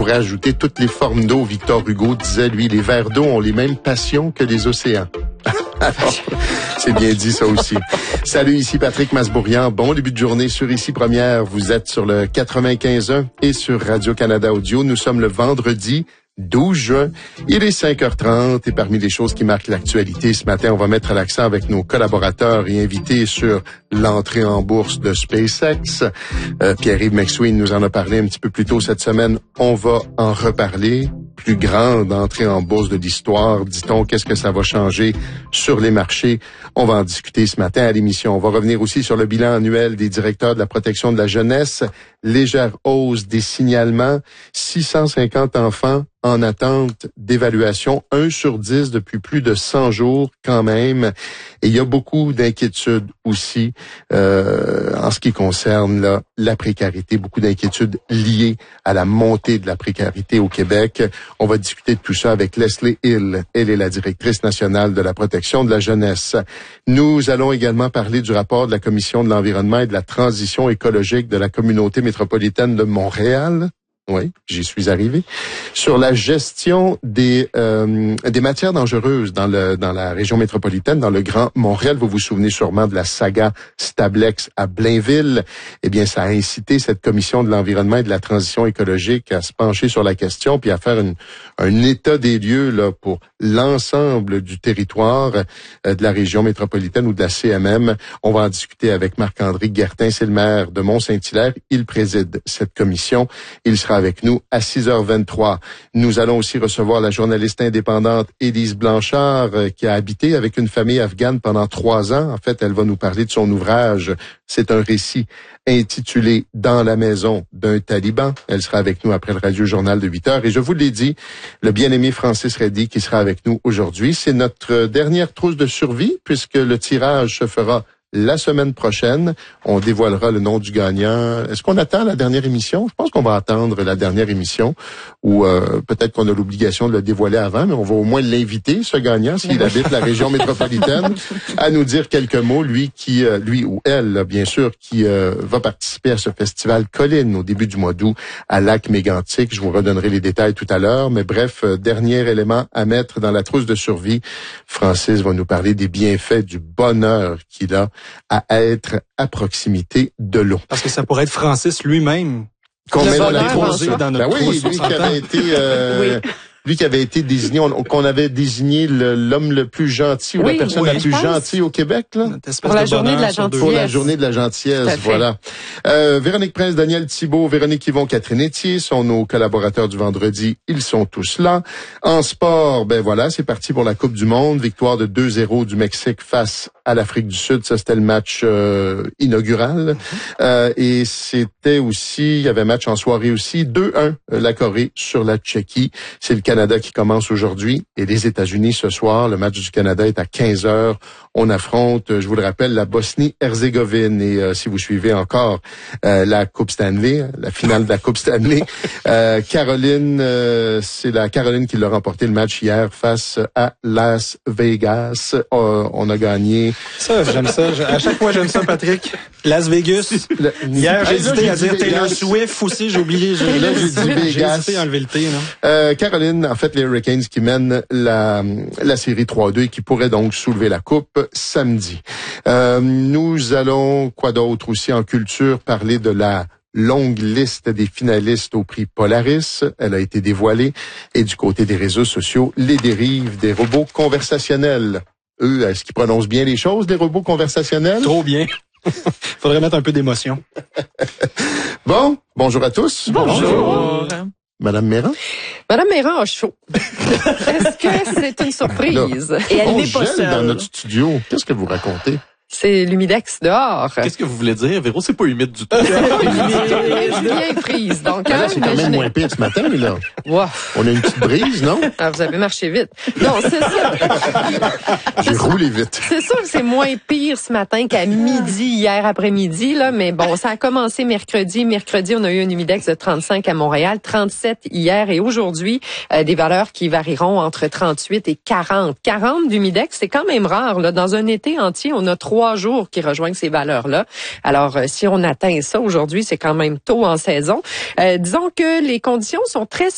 pourrait ajouter toutes les formes d'eau. Victor Hugo disait, lui, les vers d'eau ont les mêmes passions que les océans. Alors, c'est bien dit ça aussi. Salut, ici Patrick Masbourian. Bon début de journée sur Ici Première. Vous êtes sur le 95.1 et sur Radio-Canada Audio. Nous sommes le vendredi 12 juin. Il est 5h30 et parmi les choses qui marquent l'actualité ce matin, on va mettre l'accent avec nos collaborateurs et invités sur l'entrée en bourse de SpaceX. Pierre-Yves McSween nous en a parlé un petit peu plus tôt cette semaine. On va en reparler. Plus grande entrée en bourse de l'histoire, dit-on. Qu'est-ce que ça va changer sur les marchés? On va en discuter ce matin à l'émission. On va revenir aussi sur le bilan annuel des directeurs de la protection de la jeunesse. Légère hausse des signalements. 650 enfants en attente d'évaluation. 1 sur 10 depuis plus de 100 jours quand même. Et il y a beaucoup d'inquiétudes aussi en ce qui concerne là, la précarité. Beaucoup d'inquiétudes liées à la montée de la précarité au Québec. On va discuter de tout ça avec Leslie Hill. Elle est la directrice nationale de la protection de la jeunesse. Nous allons également parler du rapport de la Commission de l'environnement et de la transition écologique de la communauté métropolitaine de Montréal. Oui, j'y suis arrivé. Sur la gestion des matières dangereuses dans la région métropolitaine, dans le Grand Montréal. Vous vous souvenez sûrement de la saga Stablex à Blainville. Eh bien, ça a incité cette commission de l'environnement et de la transition écologique à se pencher sur la question puis à faire un état des lieux là pour l'ensemble du territoire de la région métropolitaine ou de la CMM. On va en discuter avec Marc-André Guertin, c'est le maire de Mont-Saint-Hilaire. Il préside cette commission. Il sera avec nous à 6h23. Nous allons aussi recevoir la journaliste indépendante Élise Blanchard qui a habité avec une famille afghane pendant 3 ans. En fait, elle va nous parler de son ouvrage. C'est un récit intitulé « Dans la maison d'un taliban ». Elle sera avec nous après le radio-journal de 8h. Et je vous l'ai dit, le bien-aimé Francis Reddy qui sera avec nous aujourd'hui. C'est notre dernière trousse de survie puisque le tirage se fera la semaine prochaine. On dévoilera le nom du gagnant. Est-ce qu'on attend la dernière émission? Je pense qu'on va attendre la dernière émission ou peut-être qu'on a l'obligation de le dévoiler avant, mais on va au moins l'inviter, ce gagnant, s'il habite la région métropolitaine, à nous dire quelques mots, lui ou elle, bien sûr, qui va participer à ce festival Colline au début du mois d'août à Lac-Mégantic. Je vous redonnerai les détails tout à l'heure, mais bref, dernier élément à mettre dans la trousse de survie. Francis va nous parler des bienfaits, du bonheur qu'il a à être à proximité de l'eau. Parce que ça pourrait être Francis lui-même qu'on met dans la trousse. dans notre trousse. Lui qui avait été lui qui avait été désigné, qu'on avait désigné l'homme le plus gentil ou la personne la plus gentille au Québec, là. Pour la journée de la gentillesse. Pour la journée de la gentillesse, voilà. Véronique Prince, Daniel Thibault, Véronique Yvon, Catherine Etier sont nos collaborateurs du vendredi. Ils sont tous là. En sport, ben voilà, c'est parti pour la Coupe du Monde. Victoire de 2-0 du Mexique face à l'Afrique du Sud. Ça, c'était le match inaugural. Et c'était aussi, il y avait un match en soirée aussi. 2-1, la Corée sur la Tchéquie. C'est le Canada qui commence aujourd'hui et les États-Unis ce soir. Le match du Canada est à 15h. On affronte, je vous le rappelle, la Bosnie-Herzégovine. Et si vous suivez encore la Coupe Stanley, la finale de la Coupe Stanley, Caroline, c'est la Caroline qui l'a remporté le match hier face à Las Vegas. On a gagné. Ça, j'aime ça. À chaque fois, j'aime ça, Patrick. Las Vegas. Hier, j'ai hésité à dire Taylor Swift aussi. J'ai oublié. J'ai hésité à enlever le T. Caroline, en fait, les Hurricanes qui mènent la série 3-2 et qui pourraient donc soulever la coupe samedi. Nous allons, quoi d'autre aussi en culture, parler de la longue liste des finalistes au prix Polaris. Elle a été dévoilée. Et du côté des réseaux sociaux, les dérives des robots conversationnels. Eux, est-ce qu'ils prononcent bien les choses, les robots conversationnels? Trop bien. Faudrait mettre un peu d'émotion. Bon, bonjour à tous. Bonjour. Madame Méran? Madame Méran a chaud. Est-ce que c'est une surprise? Là, et elle n'est pas seule. seule. Dans notre studio. Qu'est-ce que vous racontez? C'est l'humidex dehors. Qu'est-ce que vous voulez dire? Véro, c'est pas humide du tout. Bien prise. Donc, c'est quand même moins pire ce matin, là. Wow. On a une petite brise, non? Ah, vous avez marché vite. Non, c'est ça. J'ai roulé vite. C'est sûr que c'est moins pire ce matin qu'à midi, hier après-midi, là. Mais bon, ça a commencé mercredi. Mercredi, on a eu un humidex de 35 à Montréal, 37 hier et aujourd'hui, des valeurs qui varieront entre 38 et 40. 40 d'humidex, c'est quand même rare, là. Dans un été entier, on a 3 jours qui rejoignent ces valeurs-là. Alors, si on atteint ça aujourd'hui, c'est quand même tôt en saison. Disons que les conditions sont très